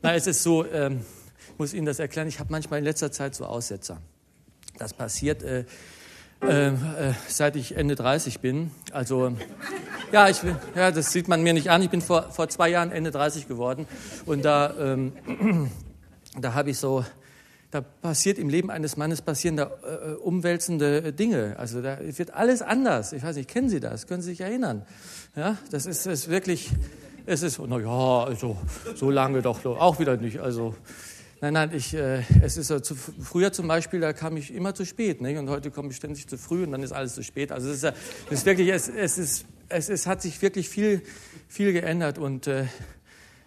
Na, es ist so, ich muss Ihnen das erklären, ich habe manchmal in letzter Zeit so Aussetzer. Das passiert, seit ich Ende 30 bin. Also, ja, das sieht man mir nicht an. Ich bin vor 2 Jahren Ende 30 geworden. Und da habe ich so, da passiert im Leben eines Mannes da umwälzende Dinge. Also da wird alles anders. Ich weiß nicht, kennen Sie das? Können Sie sich erinnern? Ja, das ist wirklich, naja, also so lange doch auch wieder nicht. Also Nein, es ist so, früher zum Beispiel, da kam ich immer zu spät, nicht? Und heute komme ich ständig zu früh und dann ist alles zu spät. Also es hat sich wirklich viel geändert und